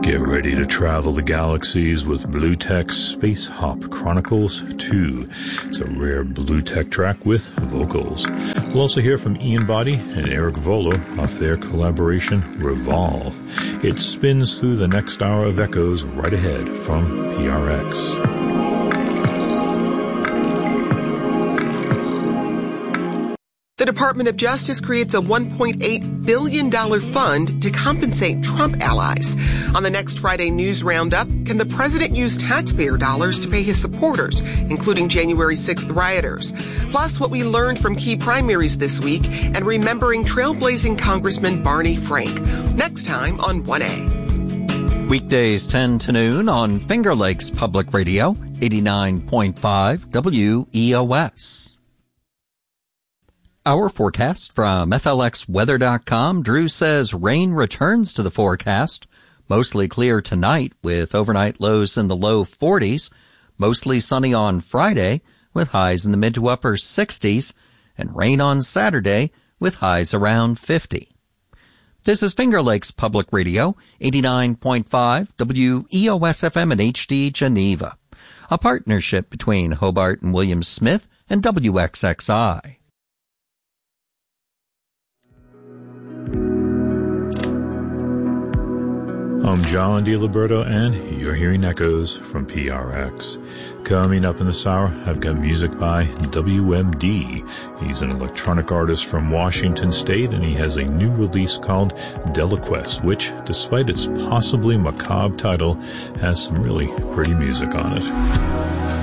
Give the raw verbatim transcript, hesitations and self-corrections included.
Get ready to travel the galaxies with Bluetech's Space Hop Chronicles two. It's a rare Bluetech track with vocals. We'll also hear from Ian Boddy and Eric Volo off their collaboration Revolve. It spins through the next hour of echoes right ahead from P R X. The Department of Justice creates a one point eight billion dollars fund to compensate Trump allies. On the next Friday News Roundup, can the president use taxpayer dollars to pay his supporters, including January sixth rioters? Plus, what we learned from key primaries this week and remembering trailblazing Congressman Barney Frank. Next time on one A. Weekdays ten to noon on Finger Lakes Public Radio, eighty-nine point five W E O S. Our forecast from F L X weather dot com. Drew says rain returns to the forecast. Mostly clear tonight with overnight lows in the low forties. Mostly sunny on Friday with highs in the mid to upper sixties. And rain on Saturday with highs around fifty. This is Finger Lakes Public Radio, eighty-nine point five W E O S F M and H D Geneva. A partnership between Hobart and William Smith and W X X I. I'm John DiLiberto, and you're hearing echoes from P R X. Coming up in this hour, I've got music by W M D. He's an electronic artist from Washington State, and he has a new release called Deliquest, which, despite its possibly macabre title, has some really pretty music on it.